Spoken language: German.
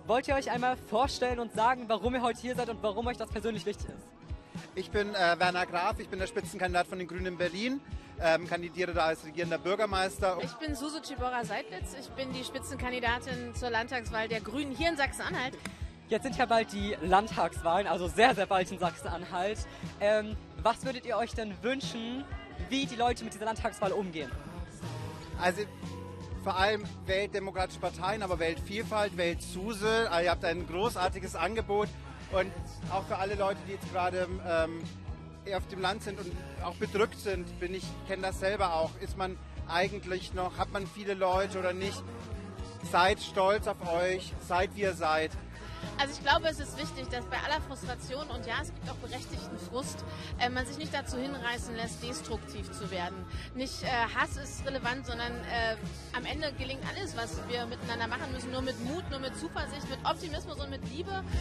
wollt ihr euch einmal vorstellen und sagen, warum ihr heute hier seid und warum euch das persönlich wichtig ist? Ich bin Werner Graf, ich bin der Spitzenkandidat von den Grünen in Berlin, kandidiere da als regierender Bürgermeister. Ich bin Suso Cibora-Seidlitz, ich bin die Spitzenkandidatin zur Landtagswahl der Grünen hier in Sachsen-Anhalt. Jetzt sind ja bald die Landtagswahlen, also sehr, sehr bald in Sachsen-Anhalt. Was würdet ihr euch denn wünschen, wie die Leute mit dieser Landtagswahl umgehen? Also vor allem wählt demokratische Parteien, aber wählt Vielfalt, wählt SUSE. Also ihr habt ein großartiges Angebot und auch für alle Leute, die jetzt gerade eher auf dem Land sind und auch bedrückt sind, kenne das selber auch, ist man eigentlich noch, hat man viele Leute oder nicht? Seid stolz auf euch, seid wie ihr seid. Also ich glaube, es ist wichtig, dass bei aller Frustration, und ja, es gibt auch berechtigten Frust, man sich nicht dazu hinreißen lässt, destruktiv zu werden. Nicht Hass ist relevant, sondern am Ende gelingt alles, was wir miteinander machen müssen, nur mit Mut, nur mit Zuversicht, mit Optimismus und mit Liebe.